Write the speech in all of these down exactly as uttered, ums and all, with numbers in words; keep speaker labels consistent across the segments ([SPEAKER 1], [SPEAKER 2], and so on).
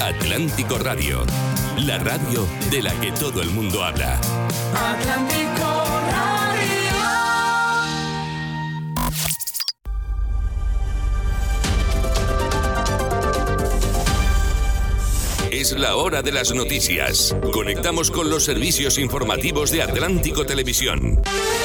[SPEAKER 1] Atlántico Radio, la radio de la que todo el mundo habla.
[SPEAKER 2] Atlántico Radio.
[SPEAKER 1] Es la hora de las noticias. Conectamos con los servicios informativos de Atlántico Televisión.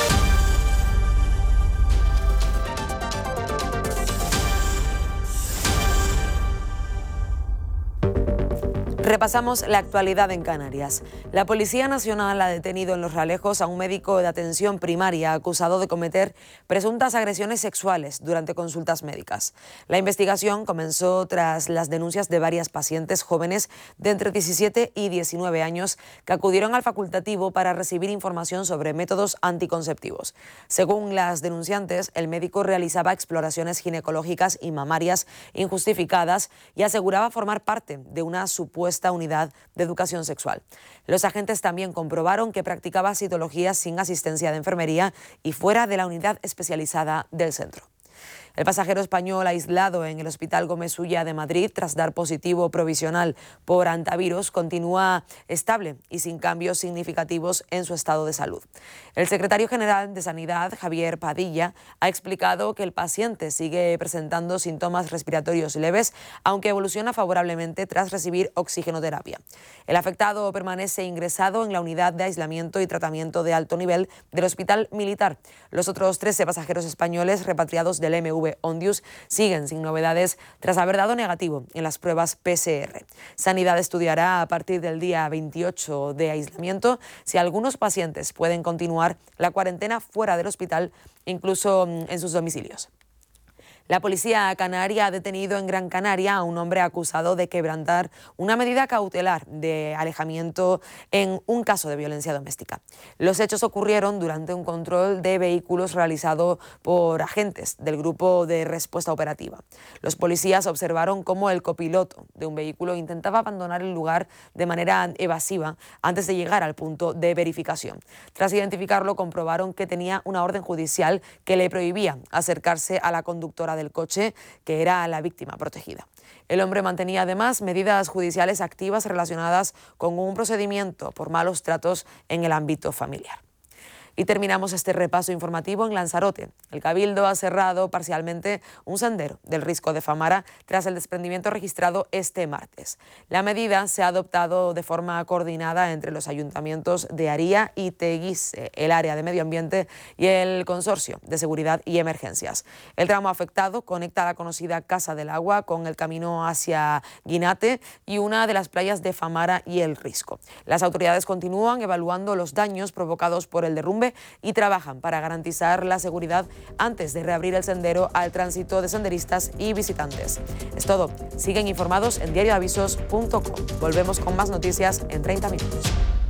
[SPEAKER 3] Repasamos la actualidad en Canarias. La Policía Nacional ha detenido en Los Realejos a un médico de atención primaria acusado de cometer presuntas agresiones sexuales durante consultas médicas. La investigación comenzó tras las denuncias de varias pacientes jóvenes de entre diecisiete y diecinueve años que acudieron al facultativo para recibir información sobre métodos anticonceptivos. Según las denunciantes, el médico realizaba exploraciones ginecológicas y mamarias injustificadas y aseguraba formar parte de una supuesta unidad de educación sexual. Los agentes también comprobaron que practicaba citología sin asistencia de enfermería y fuera de la unidad especializada del centro. El pasajero español aislado en el Hospital Gómez Ulla de Madrid tras dar positivo provisional por antivirus continúa estable y sin cambios significativos en su estado de salud. El secretario general de Sanidad, Javier Padilla, ha explicado que el paciente sigue presentando síntomas respiratorios leves, aunque evoluciona favorablemente tras recibir oxigenoterapia. El afectado permanece ingresado en la unidad de aislamiento y tratamiento de alto nivel del Hospital Militar. Los otros trece pasajeros españoles repatriados del M V Ondius siguen sin novedades tras haber dado negativo en las pruebas P C R. Sanidad estudiará a partir del día veintiocho de aislamiento si algunos pacientes pueden continuar la cuarentena fuera del hospital, incluso en sus domicilios. La policía canaria ha detenido en Gran Canaria a un hombre acusado de quebrantar una medida cautelar de alejamiento en un caso de violencia doméstica. Los hechos ocurrieron durante un control de vehículos realizado por agentes del Grupo de Respuesta Operativa. Los policías observaron cómo el copiloto de un vehículo intentaba abandonar el lugar de manera evasiva antes de llegar al punto de verificación. Tras identificarlo, comprobaron que tenía una orden judicial que le prohibía acercarse a la conductora del coche, que era la víctima protegida. El hombre mantenía además medidas judiciales activas relacionadas con un procedimiento por malos tratos en el ámbito familiar. Y terminamos este repaso informativo en Lanzarote. El Cabildo ha cerrado parcialmente un sendero del Risco de Famara tras el desprendimiento registrado este martes. La medida se ha adoptado de forma coordinada entre los ayuntamientos de Aría y Teguise, el área de medio ambiente y el Consorcio de Seguridad y Emergencias. El tramo afectado conecta la conocida Casa del Agua con el camino hacia Guinate y una de las playas de Famara y El Risco. Las autoridades continúan evaluando los daños provocados por el derrumbe y trabajan para garantizar la seguridad antes de reabrir el sendero al tránsito de senderistas y visitantes. Es todo. Siguen informados en diario avisos punto com. Volvemos con más noticias en treinta minutos.